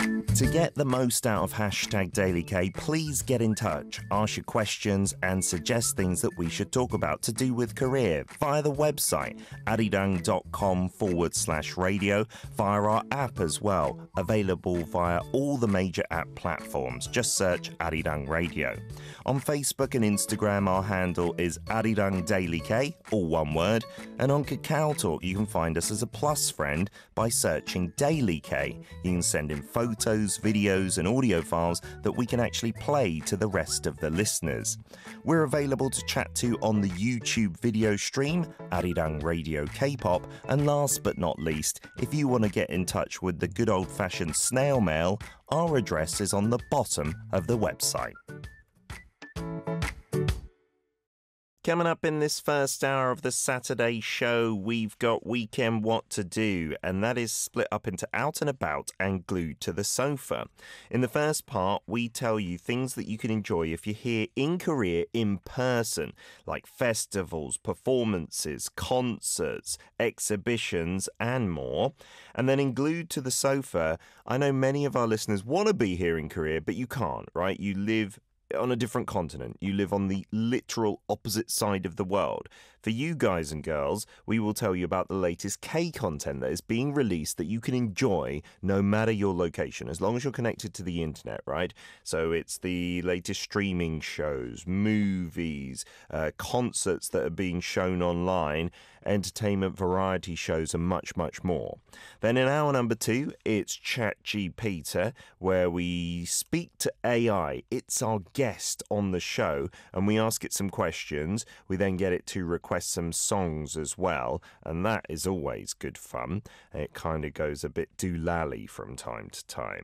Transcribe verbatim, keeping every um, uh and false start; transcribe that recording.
To get the most out of hashtag Daily K, please get in touch, ask your questions and suggest things that we should talk about to do with career via the website arirang.com forward slash radio, via our app as well, available via all the major app platforms. Just search Arirang Radio. On Facebook and Instagram, our handle is Arirang Daily K, all one word, and on Kakao Talk, you can find us as a plus friend by searching Daily K. You can send in photos, videos and audio files that we can actually play to the rest of the listeners. We're available to chat to on the YouTube video stream, Arirang Radio K-pop, and last but not least, if you want to get in touch with the good old-fashioned snail mail, our address is on the bottom of the website. Coming up in this first hour of the Saturday show, we've got Weekend What to Do, and that is split up into Out and About and Glued to the Sofa. In the first part, we tell you things that you can enjoy if you're here in Korea in person, like festivals, performances, concerts, exhibitions, and more. And then in Glued to the Sofa, I know many of our listeners want to be here in Korea, but you can't, right? You live on a different continent. You live on the literal opposite side of the world. For you guys and girls, we will tell you about the latest K content that is being released that you can enjoy no matter your location, as long as you're connected to the internet, right? So it's the latest streaming shows, movies, uh, concerts that are being shown online, entertainment variety shows, and much, much more. Then in hour number two, it's ChatGPT, where we speak to A I. It's our guest on the show, and we ask it some questions. We then get it to request some songs as well, and that is always good fun. It kind of goes a bit doolally from time to time.